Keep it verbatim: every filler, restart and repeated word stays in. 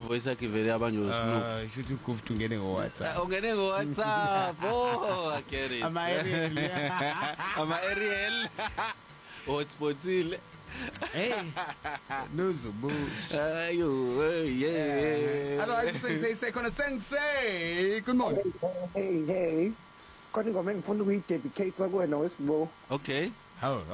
voice yakhe vele abanje uSnoop. Ah, shothi ugroup ungene ngo WhatsApp. Ungene ngo WhatsApp. Oh, I get it. Ama Ariel. Ama Ariel. Hotspotile. Hey. Nozubu. Ayo, yeah. Hello, I say say say kona sensei. Good morning. Hey, hey. Kodwa ngoma engifuna ukuyidedicate kuwena wesibo. Okay. How